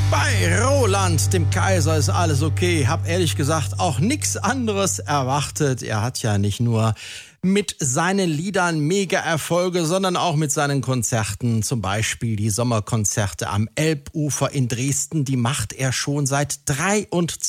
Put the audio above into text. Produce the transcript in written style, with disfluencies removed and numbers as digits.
Bei Roland, dem Kaiser, ist alles okay. Hab ehrlich gesagt auch nichts anderes erwartet. Er hat ja nicht nur mit seinen Liedern Mega-Erfolge, sondern auch mit seinen Konzerten. Zum Beispiel die Sommerkonzerte am Elbufer in Dresden. Die macht er schon seit 23